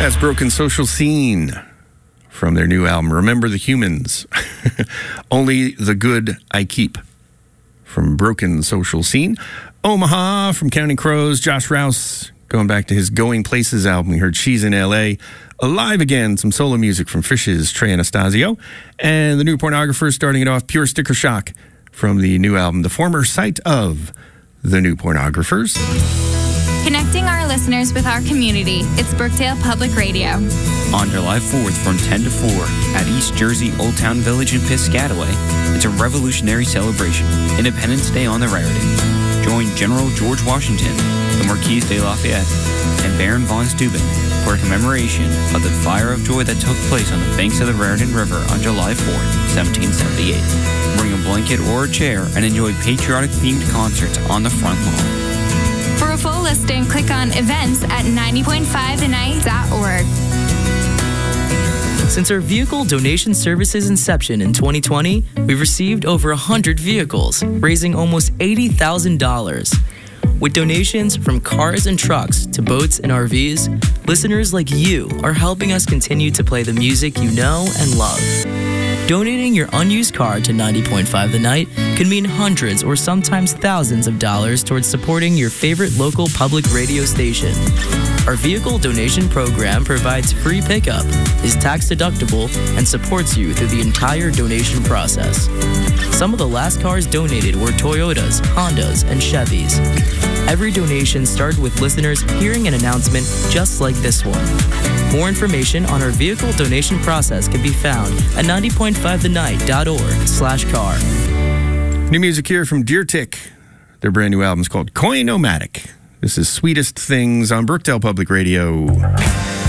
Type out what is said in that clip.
That's Broken Social Scene from their new album, Remember the Humans. Only the Good I Keep from Broken Social Scene. Omaha from Counting Crows, Josh Rouse going back to his Going Places album. We heard She's in L.A. Alive Again, some solo music from Fishes, Trey Anastasio. And the new Pornographers starting it off, Pure Sticker Shock from the new album, the former site of the new Pornographers. Connecting our listeners with our community, it's Brookdale Public Radio. On July 4th from 10 to 4 at East Jersey Old Town Village in Piscataway, it's a revolutionary celebration, Independence Day on the Raritan. Join General George Washington, the Marquis de Lafayette, and Baron von Steuben for a commemoration of the Fire of Joy that took place on the banks of the Raritan River on July 4th, 1778. Bring a blanket or a chair and enjoy patriotic-themed concerts on the front lawn. For a full listing, click on events at 90.5thenight.org. Since our vehicle donation service's inception in 2020, we've received over 100 vehicles, raising almost $80,000. With donations from cars and trucks to boats and RVs, listeners like you are helping us continue to play the music you know and love. Donating your unused car to 90.5 The Night can mean hundreds or sometimes thousands of dollars towards supporting your favorite local public radio station. Our vehicle donation program provides free pickup, is tax deductible, and supports you through the entire donation process. Some of the last cars donated were Toyotas, Hondas, and Chevys. Every donation started with listeners hearing an announcement just like this one. More information on our vehicle donation process can be found at 90.5thenight.org/car. New music here from Deer Tick. Their brand new album is called Coin-O-Matic. This is Sweetest Things on Brookdale Public Radio.